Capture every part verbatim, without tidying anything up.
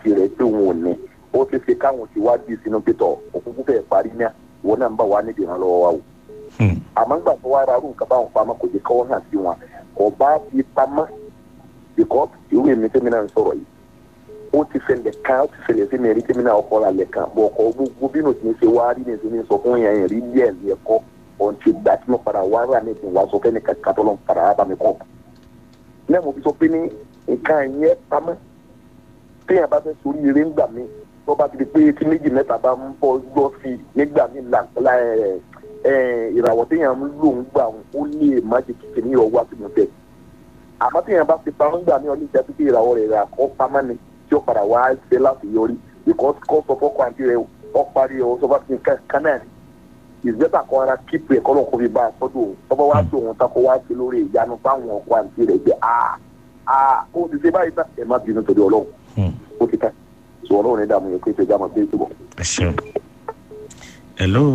àǹtí rẹ̀ pé òun ò ní ó ti ṣe káwọn ti wá bí sínú pétọ̀ òkúkú fẹ́ẹ́ parí ní wọn náà ń bá wa níbi ìrànlọ́wọ́ wa o. àmọ́ nígbà tó wá ra arú nǹkan báwọn pamọ́ kò jẹ́ káwọn hàn sí wọn ọba fi pamọ́ because irú èmi tẹ́mi náà ń sọ̀rọ̀ yìí ó ti ṣẹlẹ̀ kan ó ti ṣẹlẹ̀ sí mi rí tẹ́mi náà ọkọ̀ lálẹ́ kan bọ̀ ọkọ̀ gbogbo bí mo ti ń ṣe wá rí ní ìṣẹ́ni sọ fún yẹn rí díẹ̀ ní ẹ̀kọ́ ọ̀n ti gbà tí mo padà wá rà ní ìpín wá sọ fẹ́ni kankan tó lọ́n padà wá bá mi kọ́ náà mo fi sọ pé ní nǹkan yẹn pamọ́ téèyàn bá fẹ́ sórí eré ńgbà mi tó bá ti di pé tí méjì mẹ́ta bá ń bọ́ gbọ́ sí i nígbà mi là ìràwọ̀ téèyàn ń lò ń gbà ó lè má ṣe kìkì ní ọwọ́ àti mọ̀tẹ́ àmọ́ téèyàn bá ti pamọ́ ńgbà mi ọ̀lẹ́ ìjà pípé ìràwọ̀ rẹ̀ rà kọ́ pamọ́ ni tí ó padà wá ṣe láti yọrí because kọ́ sọ fọ́kọ́ àǹtí rẹ̀ ọ́ parí ọ̀ sọ fún kan náà ìgbésà kan ara kíkù ẹ̀kọ́ lọ́kọ́ fi bá a sọ́dọ̀ ọba wá sí òun tako wá sí lórí ìyanu fáwọn ọkọ̀ àǹtí rẹ̀ gbé a a ó ti ṣe báyìí tá ẹ̀ má bínú torí ọlọ́run ó ti ká sọ ọlọ́run ní dààmú yẹn pé ìṣèjà máa gbé ìṣubọ̀. ẹ ṣeun hello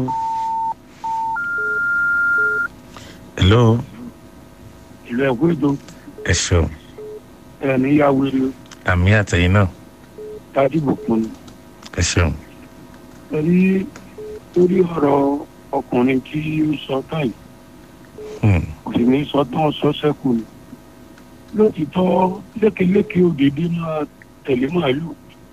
hello. ìlú ẹ̀kú ètò. ẹ ṣeun. ẹ ní yàwó eré. àmì àtẹ̀yìn náà. tájú bòkun ni. ẹ ṣeun. torí torí ọ̀rọ̀ ọkùnrin tí ó sọ táyì kò sì ní sọ tán sọ sẹ́kù ni lótìtọ́ lékeléke òdèdè máa tẹ̀lé màálù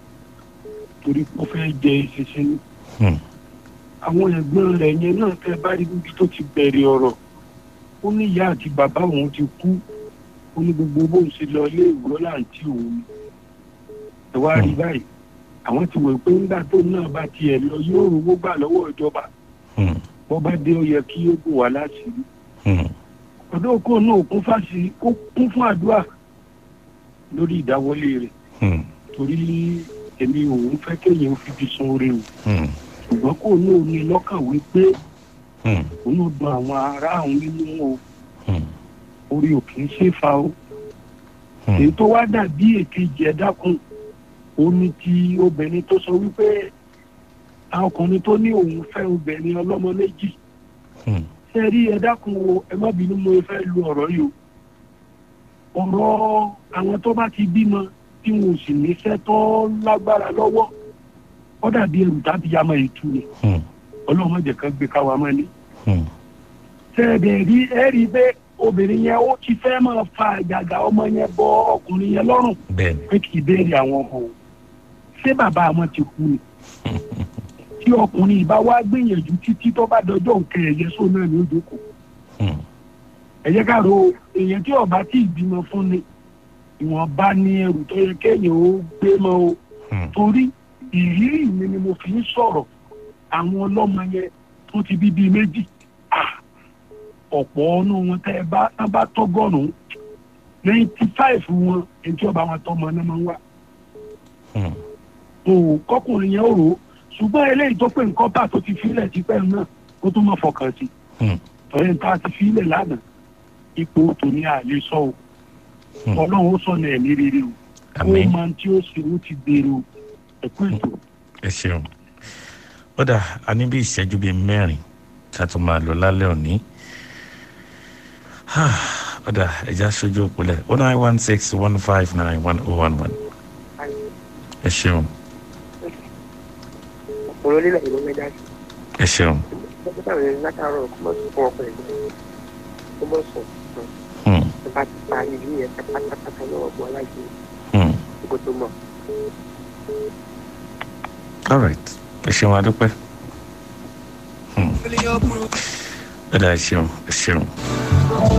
torí kó fẹ́ jẹ ìṣinṣin ní. àwọn ẹ̀gbọ́n rẹ̀ yẹn náà tẹ́ bá rí níbi tó ti bẹ̀rẹ̀ ọ̀rọ̀ ó ní ìyá àti bàbá òun ti kú ó ní gbogbo bóun ṣe lọ ilé ìwúrọ́ láǹtí òun ni ẹ wá rí báyìí àwọn ti wò pé nígbà tó náà bá tiẹ̀ lọ yóò rówó gbà lọ́wọ́ ìjọba wọ́n bá dé ó yẹ kí ó bò wá láṣìírí ọ̀dọ́ òkú náà kún fásì ó kún fún àdúrà lórí ìdáwọ́lé rẹ̀ torí èmi òun fẹ́ kéèyàn fi fi sun oore o ṣùgbọ́n kò ní òun ní lọ́kàn wípé òun ò dùn àwọn ará àwọn nínú o orí ò kì í ṣe fa o èyí tó wá dàbí èkejì ẹ̀ dákun ó ní ti obìnrin tó sọ wípé ọkùnrin tó ní òun fẹ́ obìnrin ọlọ́mọ méjì ṣe rí ẹ dákun o ẹ má bínú mo fẹ́ lu ọ̀rọ̀ yìí o ọ̀rọ̀ àwọn tó bá ti bímọ tí wọn ò sì níṣẹ́ tó lágbára lọ́wọ́ ó dàbí ẹrù tàbí yamọ ètù ni ọlọ́mọ jẹ̀ kan gbé káwa mọ́ ni ṣe ẹ̀dẹ̀ rí ẹ rí pé obìnrin yẹn ó ti fẹ́ máa fa àjàgà ọmọ yẹn bọ ọkùnrin yẹn lọ́rùn pé kì í béèrè àwọn ọmọ o ṣé bàbá àwọn ti kú ni tí ọkùnrin ìbá wá gbìyànjú títí tó bá dọjọ́ nǹkan ẹ̀yẹ só náà ní ojúkò ẹ̀yẹ káàró èèyàn tí ọba tí ìbímọ fún ni ìwọ̀nba ní ẹrù tó yẹ kéèyàn ó gbé mọ́ o torí ìrírí mi ni mo fi ń sọ̀rọ̀ àwọn ọlọ́mọ yẹn tó ti bí bíi méjì ọ̀pọ̀ ọ̀nù wọn tẹ́ ẹ bá tán bá tọ́gọ́rùn-ún ninety five wọn èyí tí ọba wọn tọmọ náà máa ń wà. o kọkùnrin yẹn ò rò ó ṣùgbọ́n eléyìí tó pé nǹkan bá tó ti fílẹ̀ tipẹ́ náà kó tó máa fọkàn sí tọ́yẹ̀ ń tá ti fílẹ̀ lánàá ipò tòní àlè sọ o ọlọ́run ó sọ̀nà ẹ̀mí rere o ó máa tí ó ṣe ó ti gbèrè o ẹ̀kú ètò. ẹ ṣeun ó dà a ní bí ìṣẹ́jú bíi mẹ́rin ká tó máa lọ lálẹ́ òní ó dà ẹja ṣojú òpólẹ̀ oh nine one six one five nine one oh one one ẹ ṣeun. ọ̀rọ̀ lílẹ̀ ìlú mẹ́ta sí. ẹ ṣeun. dókítà rẹ̀ látàárọ̀ kó mọ̀ sí fún ọkọ̀ ẹ̀gbọ́n kó mọ̀ sọ tó bá ti pa ìlú yẹn pátápátá lọ́wọ́ bọ́ aláìsí kó tó mọ̀. all right ẹ ṣeun adúpẹ́. ẹ dá ẹ ṣeun ẹ ṣeun.